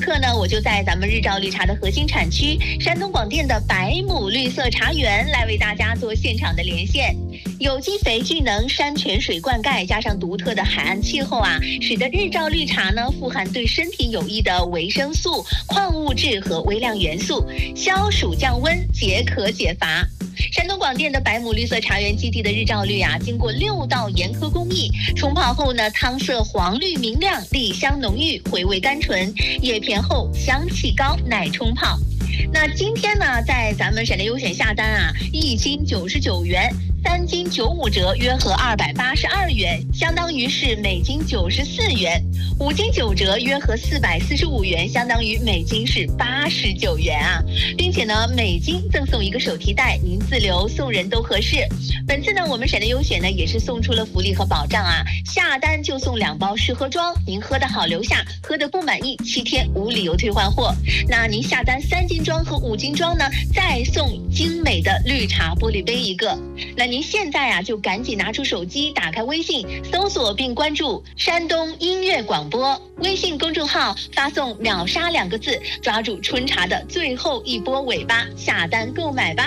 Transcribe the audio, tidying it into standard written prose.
刻呢，我就在咱们日照绿茶的核心产区山东广电的百亩绿色茶园来为大家做现场的连线。有机肥聚能山泉水灌溉，加上独特的海岸气候啊，使得日照绿茶呢富含对身体有益的维生素、矿物质和微量元素，消暑降温、解渴解乏。山东广电的百亩绿色茶园基地的日照绿啊，经过6道严苛工艺，冲泡后呢，汤色黄绿明亮，粒香浓郁，回味甘醇，叶片厚，香气高，耐冲泡。那今天呢，在咱们闪电优选下单啊，1斤99元。3斤95折，约合282元，相当于是每斤94元；5斤9折，约合445元，相当于每斤是89元啊！并且呢，每斤赠送一个手提袋，您自留送人都合适。本次呢，我们闪电优选呢也是送出了福利和保障啊，下单就送2包试喝装，您喝得好留下，喝得不满意7天无理由退换货。那您下单3斤装和5斤装呢，再送精美的绿茶玻璃杯一个。那您现在啊，就赶紧拿出手机，打开微信，搜索并关注山东音乐广播微信公众号，发送秒杀2个字，抓住春茶的最后一波尾巴，下单购买吧。